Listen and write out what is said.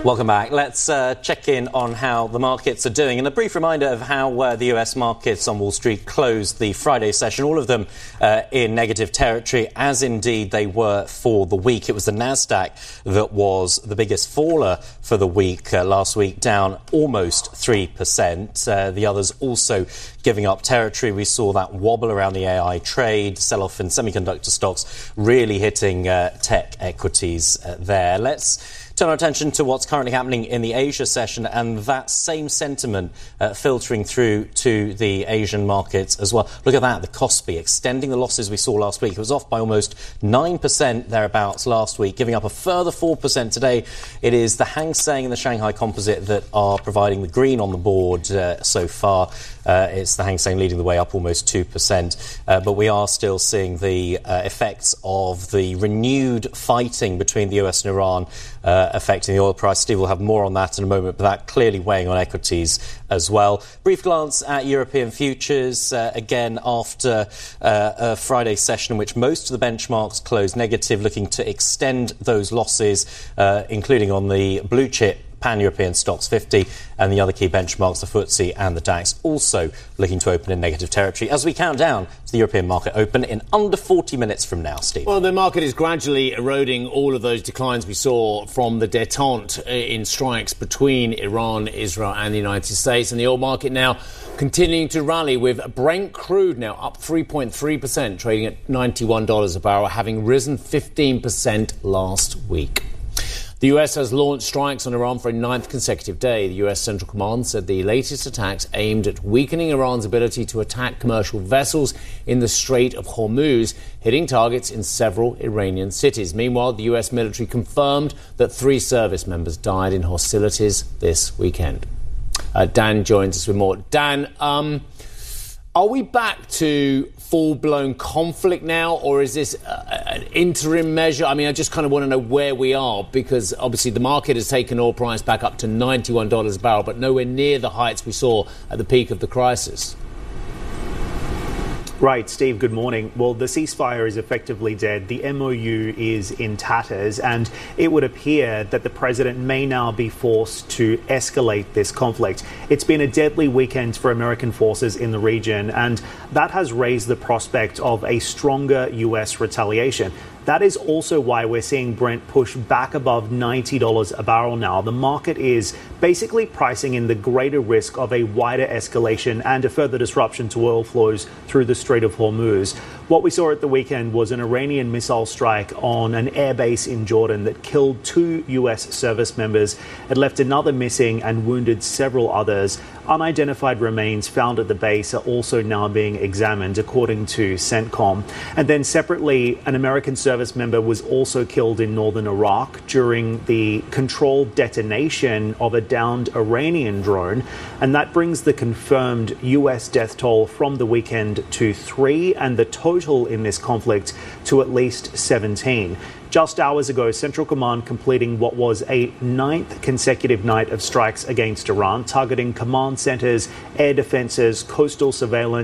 Welcome back. Let's check in on how the markets are doing. And a brief reminder of how the US markets on Wall Street closed the Friday session, all of them in negative territory, as indeed they were for the week. It was the Nasdaq that was the biggest faller for the week last week, down almost 3%. The others also giving up territory. We saw that wobble around the AI trade, sell-off in semiconductor stocks, really hitting tech equities there. Let's turn our attention to what's currently happening in the Asia session, and that same sentiment filtering through to the Asian markets as well. Look at that, the Kospi extending the losses we saw last week. It was off by almost 9% thereabouts last week, giving up a further 4% today. It is the Hang Seng and the Shanghai Composite that are providing the green on the board so far. It's the Hang Seng leading the way up almost 2%. But we are still seeing the effects of the renewed fighting between the US and Iran affecting the oil price. Steve will have more on that in a moment, but that clearly weighing on equities as well. Brief glance at European futures, again after a Friday session in which most of the benchmarks closed negative, looking to extend those losses, including on the blue chip Pan-European Stocks 50 and the other key benchmarks, the FTSE and the DAX, also looking to open in negative territory as we count down to the European market open in under 40 minutes from now, Steve. Well, the market is gradually eroding all of those declines we saw from the détente in strikes between Iran, Israel and the United States. And the oil market now continuing to rally, with Brent crude now up 3.3%, trading at $91 a barrel, having risen 15% last week. The US has launched strikes on Iran for a ninth consecutive day. The US Central Command said the latest attacks aimed at weakening Iran's ability to attack commercial vessels in the Strait of Hormuz, hitting targets in several Iranian cities. Meanwhile, the US military confirmed that 3 service members died in hostilities this weekend. Dan joins us with more. Dan, are we back to full-blown conflict now, or is this an interim measure? I mean, I just kind of want to know where we are, because obviously the market has taken oil price back up to $91 a barrel, but nowhere near the heights we saw at the peak of the crisis. Right, Steve, good morning. Well, the ceasefire is effectively dead. The MOU is in tatters, and it would appear that the president may now be forced to escalate this conflict. It's been a deadly weekend for American forces in the region, and that has raised the prospect of a stronger US retaliation. That is also why we're seeing Brent push back above $90 a barrel now. The market is basically pricing in the greater risk of a wider escalation and a further disruption to oil flows through the Strait of Hormuz. What we saw at the weekend was an Iranian missile strike on an airbase in Jordan that killed 2 US service members. It left another missing and wounded several others. Unidentified remains found at the base are also now being examined, according to CENTCOM. And then separately, an American service member was also killed in northern Iraq during the controlled detonation of a downed Iranian drone. And that brings the confirmed US death toll from the weekend to 3, and the total in this conflict to at least 17. Just hours ago, Central Command completing what was a 9th consecutive night of strikes against Iran, targeting command centers, air defenses, coastal surveillance,